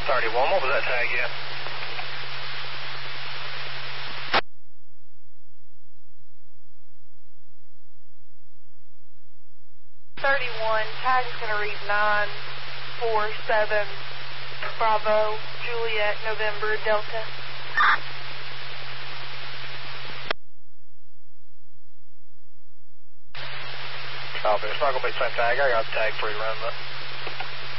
31, what was that tag yet? 31, tag's going to read 947 Bravo, Juliet, November, Delta. Copy, it's not going to be the same tag. I got the tag for you around that.